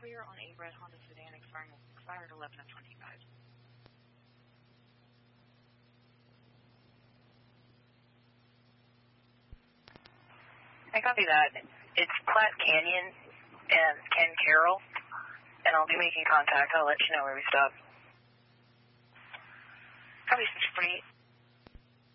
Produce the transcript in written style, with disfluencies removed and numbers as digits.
clear on a red Honda sedan expired 11 of 25. I copy that. It's Platte Canyon and Ken Carroll, and I'll be making contact. I'll let you know where we stop. Copy 648.